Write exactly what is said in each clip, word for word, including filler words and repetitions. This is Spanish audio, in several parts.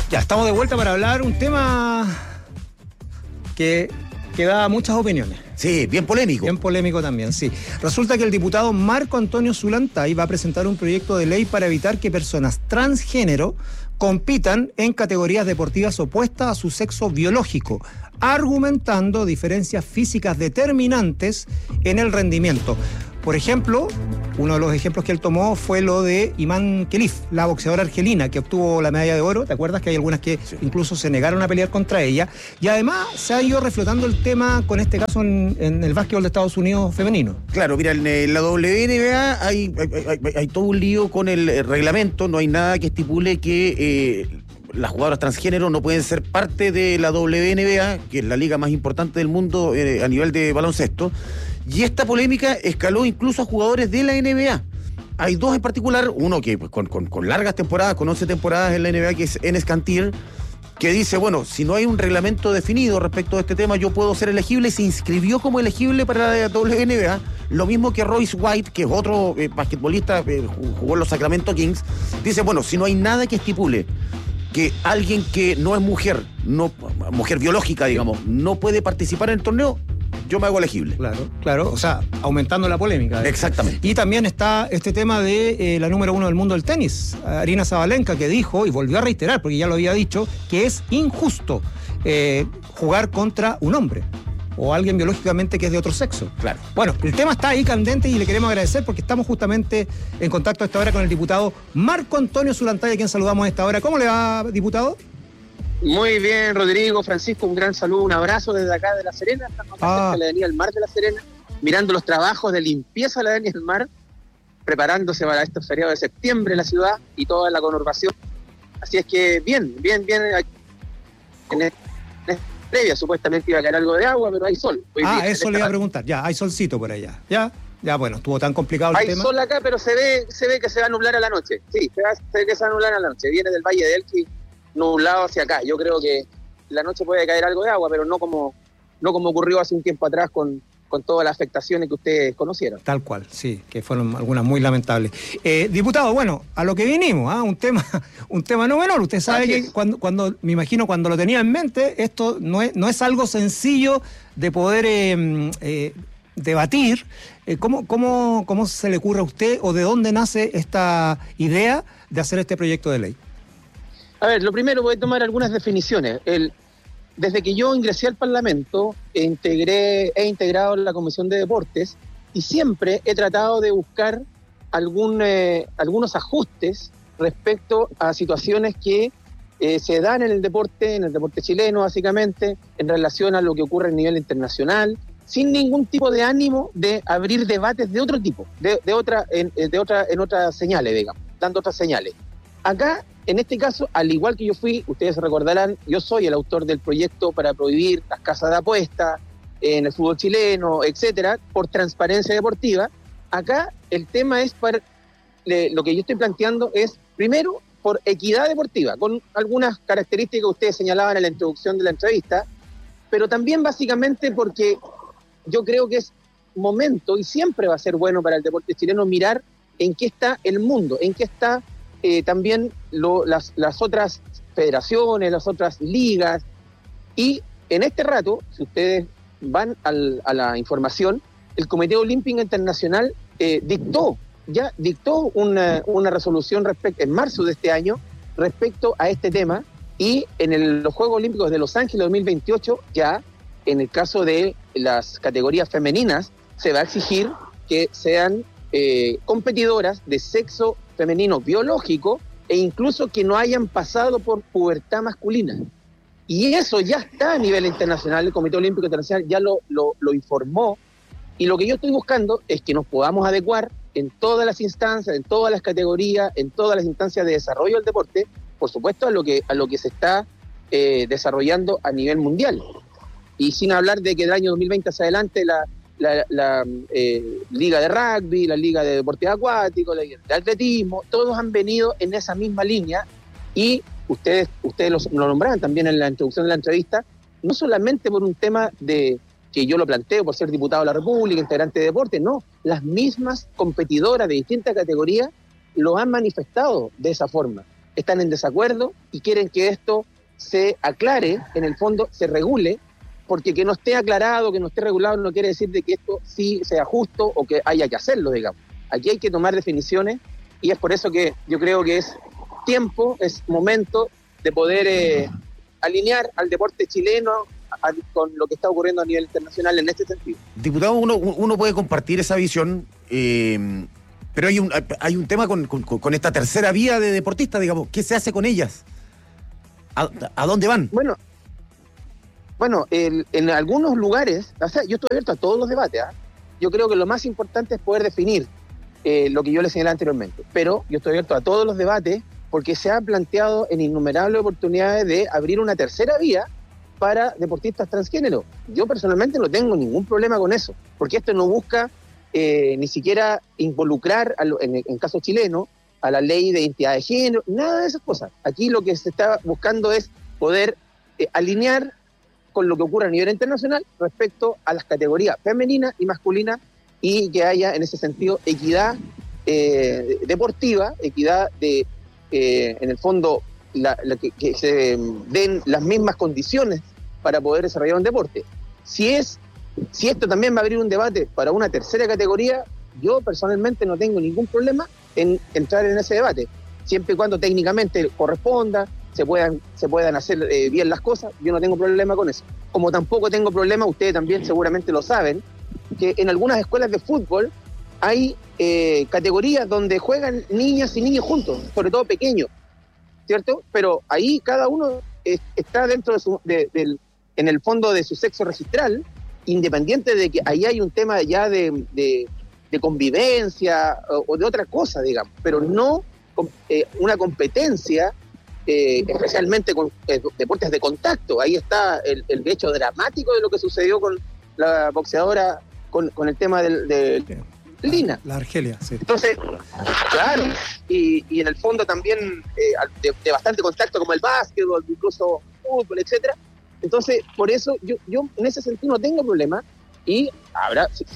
Ya, estamos de vuelta para hablar un tema que, que da muchas opiniones. Sí, bien polémico. Bien polémico también, sí. Resulta que el diputado Marco Antonio Zulantay va a presentar un proyecto de ley para evitar que personas transgénero compitan en categorías deportivas opuestas a su sexo biológico, argumentando diferencias físicas determinantes en el rendimiento. Por ejemplo, uno de los ejemplos que él tomó fue lo de Iman Khelif, la boxeadora argelina que obtuvo la medalla de oro. ¿Te acuerdas que hay algunas que sí. incluso se negaron a pelear contra ella? Y además se ha ido reflotando el tema con este caso en, en el básquetbol de Estados Unidos femenino. Claro, mira, en la W N B A hay, hay, hay, hay todo un lío con el reglamento, no hay nada que estipule que eh, las jugadoras transgénero no pueden ser parte de la W N B A, que es la liga más importante del mundo eh, a nivel de baloncesto. Y esta polémica escaló incluso a jugadores de la N B A. Hay dos en particular, uno que pues, con, con, con largas temporadas, con once temporadas en la N B A, que es Enes Kanter, que dice, bueno, si no hay un reglamento definido respecto a este tema, yo puedo ser elegible, y se inscribió como elegible para la W N B A. Lo mismo que Royce White, que es otro eh, basquetbolista, eh, jugó en los Sacramento Kings, dice, bueno, si no hay nada que estipule que alguien que no es mujer, no mujer biológica, digamos, no puede participar en el torneo, yo me hago elegible. Claro, claro, o sea, aumentando la polémica. ¿eh? Exactamente. Y también está este tema de eh, la número uno del mundo del tenis, Aryna Sabalenka, que dijo, y volvió a reiterar, porque ya lo había dicho, que es injusto eh, jugar contra un hombre o alguien biológicamente que es de otro sexo. Claro. Bueno, el tema está ahí candente y le queremos agradecer porque estamos justamente en contacto a esta hora con el diputado Marco Antonio Zulantay, a quien saludamos a esta hora. ¿Cómo le va, diputado? Muy bien, Rodrigo, Francisco, un gran saludo, un abrazo desde acá de La Serena, estamos ah. cerca de la Avenida del Mar de La Serena, mirando los trabajos de limpieza de la Avenida del Mar, preparándose para este feriado de septiembre en la ciudad y toda la conurbación. Así es que bien, bien, bien, en esta previa supuestamente iba a caer algo de agua, pero hay sol. Hoy ah, bien, eso le iba a preguntar, ya, hay solcito por allá, ya. Ya, bueno, estuvo tan complicado el hay tema. Hay sol acá, pero se ve se ve que se va a nublar a la noche. Sí, se, va, se ve que se va a nublar a la noche. Viene del Valle de Elqui, nublado hacia acá. Yo creo que la noche puede caer algo de agua, pero no como no como ocurrió hace un tiempo atrás con, con todas las afectaciones que ustedes conocieron. Tal cual, sí, que fueron algunas muy lamentables. Eh, diputado, bueno, a lo que vinimos, ¿ah? un tema un tema no menor. Usted sabe Así que es. cuando, cuando, me imagino cuando lo tenía en mente, esto no es, no es algo sencillo de poder eh, eh, debatir. Eh, ¿cómo, cómo, ¿Cómo se le ocurre a usted o de dónde nace esta idea de hacer este proyecto de ley? A ver, lo primero voy a tomar algunas definiciones. El, desde que yo ingresé al Parlamento, integré, he integrado la Comisión de Deportes y siempre he tratado de buscar algún, eh, algunos ajustes respecto a situaciones que eh, se dan en el deporte, en el deporte chileno básicamente, en relación a lo que ocurre a nivel internacional, sin ningún tipo de ánimo de abrir debates de otro tipo, de, de otra, en, de otra, en otras señales, digamos, dando otras señales. Acá, en este caso, al igual que yo fui, ustedes se recordarán, yo soy el autor del proyecto para prohibir las casas de apuestas en el fútbol chileno, etcétera, por transparencia deportiva. Acá el tema es para, le, lo que yo estoy planteando es, primero, por equidad deportiva, con algunas características que ustedes señalaban en la introducción de la entrevista, pero también básicamente porque yo creo que es momento, y siempre va a ser bueno para el deporte chileno, mirar en qué está el mundo, en qué está Eh, también lo, las, las otras federaciones, las otras ligas. Y en este rato, si ustedes van al, a la información, el Comité Olímpico Internacional eh, dictó, ya dictó una, una resolución respecto, en marzo de este año respecto a este tema, y en el, los Juegos Olímpicos de Los Ángeles dos mil veintiocho, ya en el caso de las categorías femeninas, se va a exigir que sean eh, competidoras de sexo femenino biológico e incluso que no hayan pasado por pubertad masculina. Y eso ya está a nivel internacional, el Comité Olímpico Internacional ya lo, lo, lo informó, y lo que yo estoy buscando es que nos podamos adecuar en todas las instancias, en todas las categorías, en todas las instancias de desarrollo del deporte, por supuesto a lo que, a lo que se está eh, desarrollando a nivel mundial. Y sin hablar de que del año dos mil veinte hacia adelante la la, la eh, Liga de Rugby, la Liga de Deportes Acuáticos, la Liga de Atletismo, todos han venido en esa misma línea, y ustedes ustedes lo, lo nombraban también en la introducción de la entrevista, no solamente por un tema de que yo lo planteo por ser diputado de la República, integrante de deporte, no, las mismas competidoras de distintas categorías lo han manifestado de esa forma. están en desacuerdo y quieren que esto se aclare, en el fondo se regule, porque que no esté aclarado, que no esté regulado, no quiere decir de que esto sí sea justo o que haya que hacerlo, digamos. Aquí hay que tomar definiciones y es por eso que yo creo que es tiempo, es momento de poder eh, alinear al deporte chileno a, con lo que está ocurriendo a nivel internacional en este sentido. Diputado, uno, uno puede compartir esa visión, eh, pero hay un, hay un tema con, con, con esta tercera vía de deportistas, digamos. ¿Qué se hace con ellas? ¿A, a dónde van? Bueno, bueno el, en algunos lugares, o sea, yo estoy abierto a todos los debates, ¿eh? Yo creo que lo más importante es poder definir eh, lo que yo le señalé anteriormente, pero yo estoy abierto a todos los debates porque se ha planteado en innumerables oportunidades de abrir una tercera vía para deportistas transgénero. Yo personalmente no tengo ningún problema con eso, porque esto no busca eh, ni siquiera involucrar, a lo, en, en caso chileno, a la ley de identidad de género, nada de esas cosas. Aquí lo que se está buscando es poder eh, alinear con lo que ocurre a nivel internacional respecto a las categorías femenina y masculina y que haya en ese sentido equidad eh, deportiva, equidad de, eh, en el fondo, la, la que, que se den las mismas condiciones para poder desarrollar un deporte. Si es, si esto también va a abrir un debate para una tercera categoría, yo personalmente no tengo ningún problema en entrar en ese debate, siempre y cuando técnicamente corresponda, se puedan, se puedan hacer eh, bien las cosas, yo no tengo problema con eso. Como tampoco tengo problema, ustedes también seguramente lo saben, que en algunas escuelas de fútbol hay eh, categorías donde juegan niñas y niños juntos, sobre todo pequeños, ¿cierto? Pero ahí cada uno es, está dentro de su, de, del, en el fondo de su sexo registral, independiente de que ahí hay un tema ya de, de, de convivencia o, o de otra cosa, digamos, pero no eh, una competencia, eh, especialmente con eh, deportes de contacto. Ahí está el, el hecho dramático de lo que sucedió con la boxeadora, con, con el tema del, de Lina. La Argelia, sí. Entonces, claro, y, y en el fondo también eh, de, de bastante contacto como el básquetbol, incluso fútbol, etcétera. Entonces, por eso yo, yo en ese sentido no tengo problema y habrá, sí,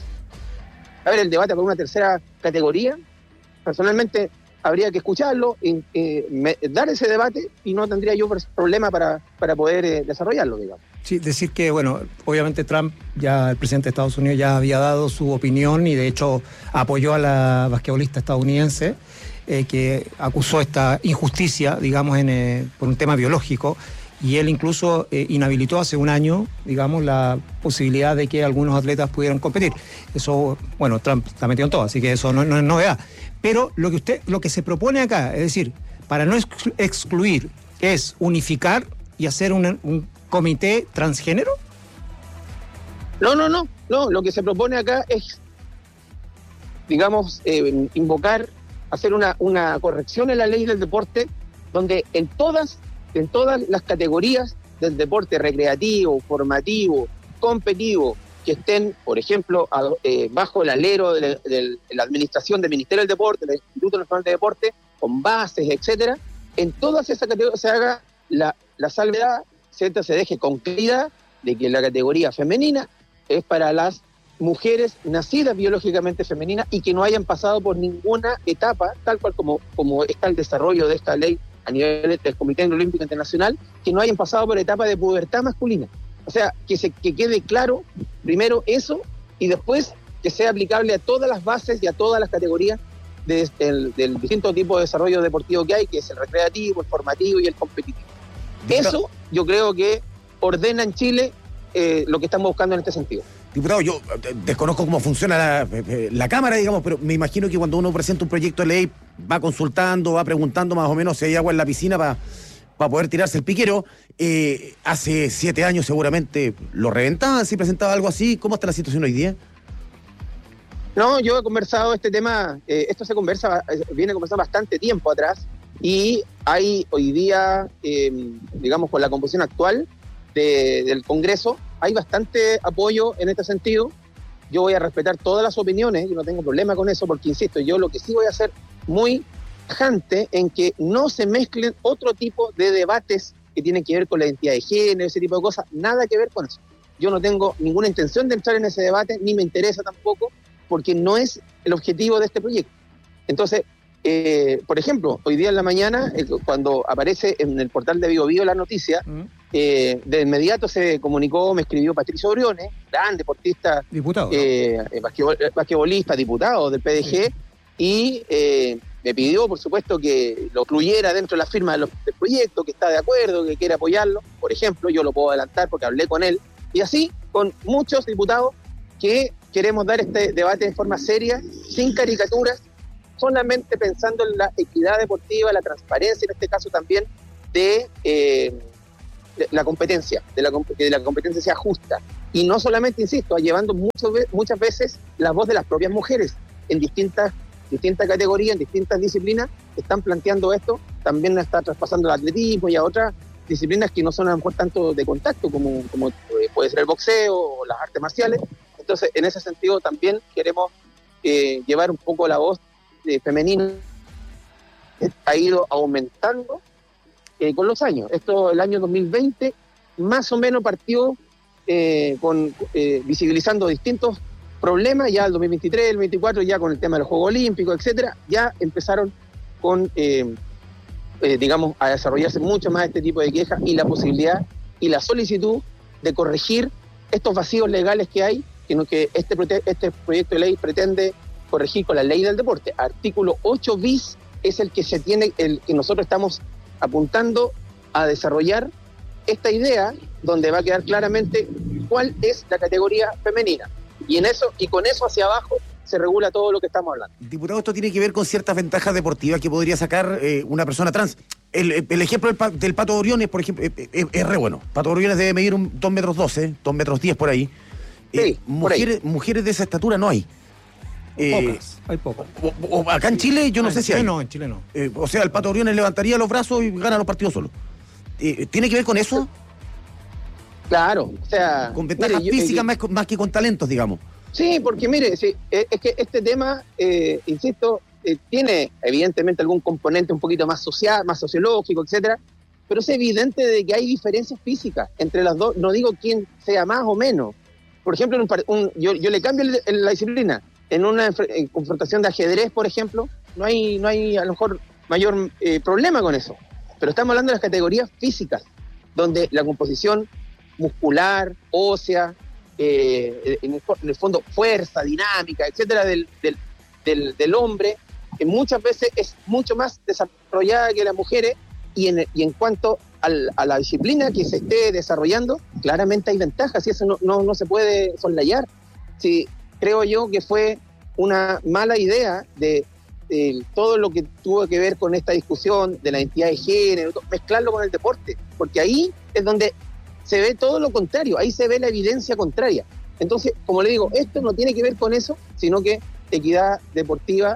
a ver, el debate por una tercera categoría, personalmente habría que escucharlo, y, eh, me, dar ese debate y no tendría yo problema para, para poder eh, desarrollarlo, digamos. Sí, decir que, bueno, obviamente Trump, ya el presidente de Estados Unidos, ya había dado su opinión y de hecho apoyó a la basquetbolista estadounidense eh, que acusó esta injusticia, digamos, en, eh, por un tema biológico, y él incluso eh, inhabilitó hace un año, digamos, la posibilidad de que algunos atletas pudieran competir. Eso, bueno, Trump está metido en todo, así que eso no, no es novedad. Pero lo que usted, lo que se propone acá, es decir, para no excluir, es unificar y hacer un, un comité transgénero. No, no, no, no. Lo que se propone acá es, digamos, eh, invocar, hacer una, una corrección en la ley del deporte, donde en todas, en todas las categorías del deporte recreativo, formativo, competitivo, que estén, por ejemplo, a, eh, bajo el alero de, de, de la administración del Ministerio del Deporte, del Instituto Nacional de Deporte, con bases, etcétera, en todas esas categorías se haga la, la salvedad, ¿cierto? Se deje con claridad de que la categoría femenina es para las mujeres nacidas biológicamente femeninas y que no hayan pasado por ninguna etapa, tal cual como, como está el desarrollo de esta ley a nivel del Comité Olímpico Internacional, que no hayan pasado por etapa de pubertad masculina. O sea, que se que quede claro primero eso y después que sea aplicable a todas las bases y a todas las categorías de, del, del distinto tipo de desarrollo deportivo que hay, que es el recreativo, el formativo y el competitivo. Eso yo creo que ordena en Chile eh, lo que estamos buscando en este sentido. Diputado, yo desconozco cómo funciona la, la Cámara, digamos, pero me imagino que cuando uno presenta un proyecto de ley va consultando, va preguntando más o menos si hay agua en la piscina para para poder tirarse el piquero. Eh, hace siete años seguramente lo reventaban si presentaba algo así. ¿Cómo está la situación hoy día? No, yo he conversado este tema, eh, esto se conversa, viene conversando bastante tiempo atrás, y hay hoy día, eh, digamos, con la composición actual de, del Congreso, hay bastante apoyo en este sentido. Yo voy a respetar todas las opiniones, yo no tengo problema con eso, porque insisto, yo lo que sí voy a hacer muy tajante en que no se mezclen otro tipo de debates que tienen que ver con la identidad de género, ese tipo de cosas, nada que ver con eso. Yo no tengo ninguna intención de entrar en ese debate, ni me interesa tampoco, porque no es el objetivo de este proyecto. Entonces, eh, por ejemplo, hoy día en la mañana, eh, cuando aparece en el portal de Bio Bio la noticia, mm. eh, de inmediato se comunicó, me escribió Patricio Briones, gran deportista, diputado, eh, ¿no? basquetbol, basquetbolista, diputado del P D G, sí. y eh, me pidió, por supuesto, que lo incluyera dentro de la firma de los, del proyecto, que está de acuerdo, que quiere apoyarlo. Por ejemplo, yo lo puedo adelantar porque hablé con él. Y así, con muchos diputados que queremos dar este debate de forma seria, sin caricaturas, solamente pensando en la equidad deportiva, la transparencia, en este caso también, de, eh, de la competencia, de la, que la competencia sea justa. Y no solamente, insisto, llevando mucho, muchas veces la voz de las propias mujeres en distintas distintas categorías, en distintas disciplinas, están planteando esto, también está traspasando el atletismo y a otras disciplinas que no son a lo mejor tanto de contacto, como, como puede ser el boxeo o las artes marciales. Entonces, en ese sentido, también queremos eh, llevar un poco la voz eh, femenina, que ha ido aumentando eh, con los años. Esto, el año dos mil veinte, más o menos partió eh, con eh, visibilizando distintos problemas. Ya el dos mil veintitrés, el veinticuatro, ya con el tema de los Juegos Olímpicos, etcétera, ya empezaron con, eh, eh, digamos, a desarrollarse mucho más este tipo de quejas y la posibilidad y la solicitud de corregir estos vacíos legales que hay, que, no, que este, este proyecto de ley pretende corregir con la ley del deporte. Artículo ocho bis es el que se tiene, el que nosotros estamos apuntando a desarrollar esta idea, donde va a quedar claramente cuál es la categoría femenina. Y en eso, y con eso hacia abajo se regula todo lo que estamos hablando. Diputado, esto tiene que ver con ciertas ventajas deportivas que podría sacar eh, una persona trans. El, el ejemplo del, del Pato Briones, por ejemplo, es, es, es re bueno. Pato Briones debe medir un dos metros doce, dos metros diez por ahí. Sí, eh, por mujeres, ahí. Mujeres de esa estatura no hay. Eh, pocas, hay pocas. O, o acá en Chile yo no, no sé si hay. No, en Chile no. Eh, o sea, el Pato Briones levantaría los brazos y gana los partidos solo. Eh, ¿Tiene que ver con eso? Claro, o sea... Con ventajas mire, físicas yo, eh, más, más que con talentos, digamos. Sí, porque mire, sí, es que este tema, eh, insisto, eh, tiene evidentemente algún componente un poquito más social, más sociológico, etcétera, pero es evidente de que hay diferencias físicas entre las dos. No digo quién sea más o menos. Por ejemplo, en un, un, yo, yo le cambio el, el, la disciplina. En una en confrontación de ajedrez, por ejemplo, no hay, no hay a lo mejor mayor eh, problema con eso. Pero estamos hablando de las categorías físicas, donde la composición muscular, ósea, eh, en, el, en el fondo fuerza, dinámica, etcétera, del, del, del, del hombre, que muchas veces es mucho más desarrollada que las mujeres, y en, y en cuanto al, a la disciplina que se esté desarrollando, claramente hay ventajas, y eso no, no, no se puede soslayar. Sí, creo yo que fue una mala idea de, de todo lo que tuvo que ver con esta discusión de la identidad de género, mezclarlo con el deporte, porque ahí es donde se ve todo lo contrario, ahí se ve la evidencia contraria. Entonces, como le digo, esto no tiene que ver con eso, sino que equidad deportiva,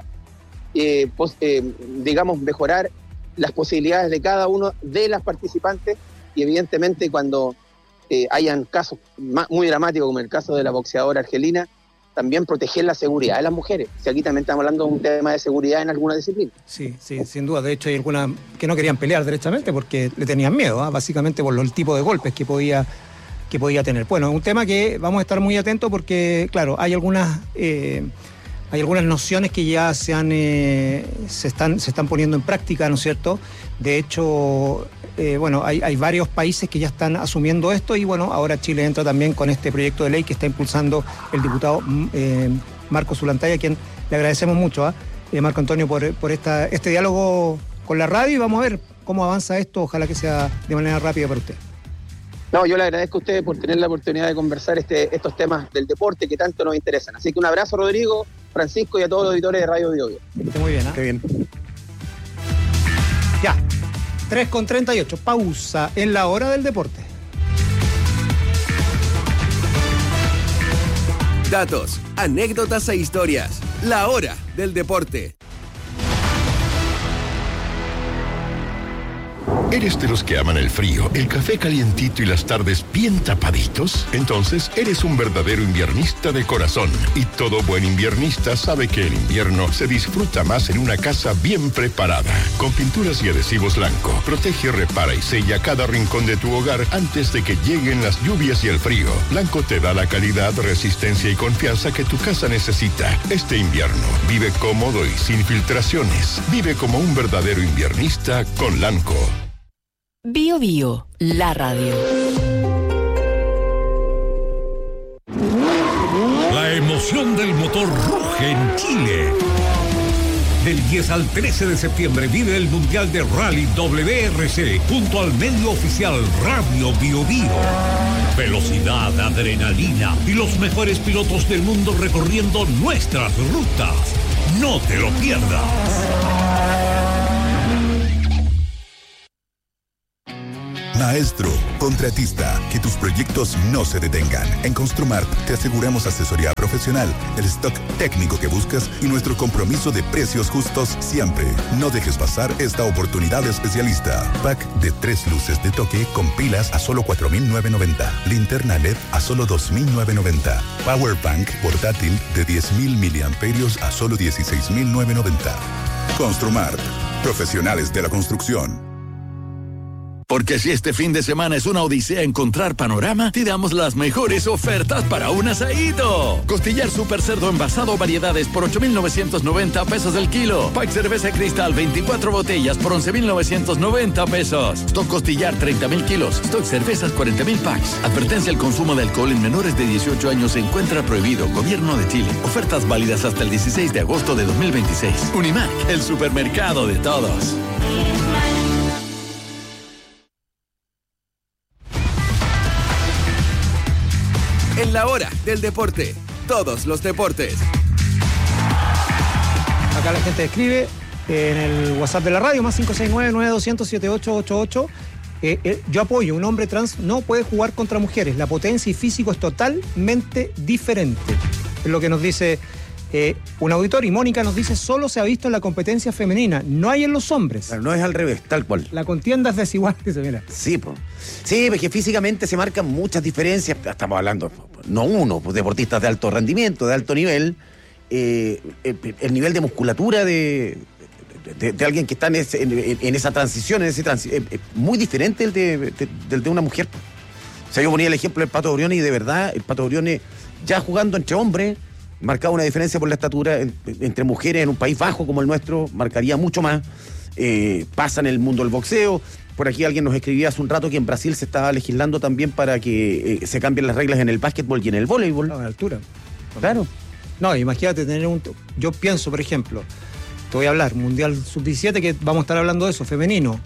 eh, pos, eh, digamos, mejorar las posibilidades de cada uno de las participantes, y evidentemente cuando eh, hayan casos más, muy dramáticos, como el caso de la boxeadora argelina, también proteger la seguridad de las mujeres. Si aquí también estamos hablando de un tema de seguridad en alguna disciplina. Sí, sí, sin duda. De hecho, hay algunas que no querían pelear derechamente porque le tenían miedo, ¿eh? básicamente por el tipo de golpes que podía, que podía tener. Bueno, un tema que vamos a estar muy atentos porque, claro, hay algunas... Eh, Hay algunas nociones que ya se han eh, se están se están poniendo en práctica, ¿no es cierto? De hecho, eh, bueno, hay, hay varios países que ya están asumiendo esto, y bueno, ahora Chile entra también con este proyecto de ley que está impulsando el diputado eh, Marco Zulantay, a quien le agradecemos mucho, ¿eh? eh, Marco Antonio, por, por esta, este diálogo con la radio, y vamos a ver cómo avanza esto, ojalá que sea de manera rápida para usted. No, yo le agradezco a ustedes por tener la oportunidad de conversar este, estos temas del deporte que tanto nos interesan. Así que un abrazo, Rodrigo, Francisco, y a todos los auditores de Radio Bio Bio. Esté muy bien, ¿eh? Qué bien. Ya, tres con treinta y ocho, pausa en la hora del deporte. Datos, anécdotas e historias. La hora del deporte. ¿Eres de los que aman el frío, el café calientito y las tardes bien tapaditos? Entonces, eres un verdadero inviernista de corazón. Y todo buen inviernista sabe que el invierno se disfruta más en una casa bien preparada. Con pinturas y adhesivos Lanco, protege, repara y sella cada rincón de tu hogar antes de que lleguen las lluvias y el frío. Lanco te da la calidad, resistencia y confianza que tu casa necesita. Este invierno, vive cómodo y sin filtraciones. Vive como un verdadero inviernista con Lanco. Bio Bio, la radio. La emoción del motor ruge en Chile. Del diez al trece de septiembre vive el Mundial de Rally W R C junto al medio oficial Radio Bio Bio. Velocidad, adrenalina y los mejores pilotos del mundo recorriendo nuestras rutas. No te lo pierdas. Maestro, contratista, que tus proyectos no se detengan. En Construmart te aseguramos asesoría profesional, el stock técnico que buscas y nuestro compromiso de precios justos siempre. No dejes pasar esta oportunidad especialista. Pack de tres luces de toque con pilas a solo cuatro mil novecientos noventa. Linterna L E D a solo dos mil novecientos noventa. Power Bank portátil de diez mil miliamperios a solo dieciséis mil novecientos noventa. Construmart, profesionales de la construcción. Porque si este fin de semana es una odisea encontrar Panorama, te damos las mejores ofertas para un asaído. Costillar Super Cerdo envasado variedades por ocho mil novecientos noventa pesos el kilo. Pack Cerveza Cristal veinticuatro botellas por once mil novecientos noventa pesos. Stock Costillar treinta mil kilos. Stock Cervezas cuarenta mil packs. Advertencia: el consumo de alcohol en menores de dieciocho años se encuentra prohibido. Gobierno de Chile. Ofertas válidas hasta el dieciséis de agosto de dos mil veintiséis. Unimark, el supermercado de todos. En la hora del deporte, todos los deportes. Acá la gente escribe en el WhatsApp de la radio, más cinco seis nueve, nueve dos cero cero, siete ocho ocho ocho. Eh, eh, yo apoyo, un hombre trans no puede jugar contra mujeres. La potencia y físico es totalmente diferente. Es lo que nos dice eh, un auditor. Y Mónica nos dice, solo se ha visto en la competencia femenina, no hay en los hombres. Claro, no es al revés, tal cual. La contienda es desigual, dice, mira. Sí, pues. Sí, porque físicamente se marcan muchas diferencias. Estamos hablando, no uno, pues deportistas de alto rendimiento, de alto nivel. Eh, el, el nivel de musculatura de, de, de alguien que está en, ese, en, en esa transición, en ese transi- es, es muy diferente del de, de, del de una mujer. O sea, yo ponía el ejemplo del Pato Brioni y de verdad, el Pato Brioni ya jugando entre hombres, marcaba una diferencia por la estatura en, entre mujeres en un país bajo como el nuestro, marcaría mucho más. Eh, pasa en el mundo del boxeo. Por aquí alguien nos escribía hace un rato que en Brasil se estaba legislando también para que eh, se cambien las reglas en el básquetbol y en el voleibol. No, a altura. Claro. No, imagínate tener un... Yo pienso, por ejemplo, te voy a hablar, Mundial sub diecisiete, que vamos a estar hablando de eso, femenino.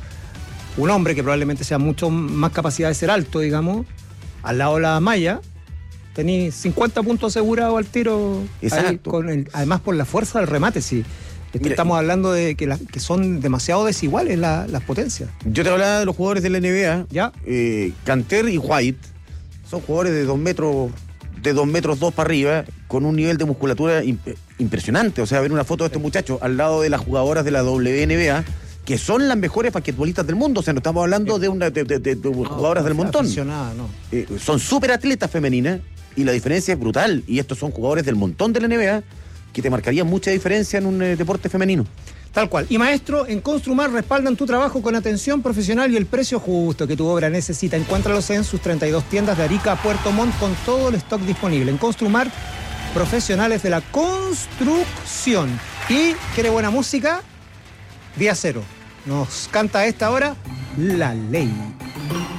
Un hombre que probablemente sea mucho más capacidad de ser alto, digamos, al lado de la malla, tenés cincuenta puntos asegurados al tiro. Exacto. Ahí, con el, además por la fuerza del remate, sí. Mira, estamos hablando de que, la, que son demasiado desiguales la, las potencias. Yo te hablaba de los jugadores de la N B A. ¿Ya? Eh, Canter y White son jugadores de dos metros, de dos metros dos para arriba, con un nivel de musculatura imp- impresionante. O sea, ver una foto de estos muchachos al lado de las jugadoras de la W N B A, que son las mejores basquetbolistas del mundo. O sea, no estamos hablando de una de, de, de, de no, jugadoras del montón. No. Eh, son súper atletas femeninas y la diferencia es brutal. Y estos son jugadores del montón de la N B A que te marcarían mucha diferencia en un eh, deporte femenino. Tal cual. Y maestro, en Construmar respaldan tu trabajo con atención profesional y el precio justo que tu obra necesita. Encuéntralos en sus treinta y dos tiendas de Arica a Puerto Montt con todo el stock disponible. En Construmar, profesionales de la construcción. ¿Y quiere buena música? Día Cero. Nos canta a esta hora La Ley.